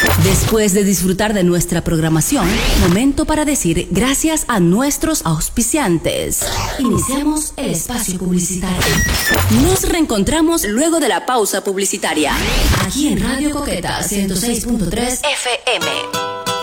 Después de disfrutar de nuestra programación, momento para decir gracias a nuestros auspiciantes. Iniciamos el espacio publicitario. Nos reencontramos luego de la pausa publicitaria. Aquí en Radio Coqueta 106.3 FM.